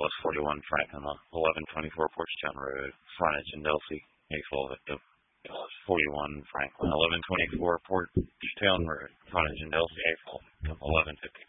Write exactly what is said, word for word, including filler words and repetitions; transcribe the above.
West forty-one Franklin, eleven twenty-four Porchtown Road, frontage in Delphi, April forty-one Franklin, eleven twenty-four Porchtown Road, frontage in Delphi, April eleven fifty.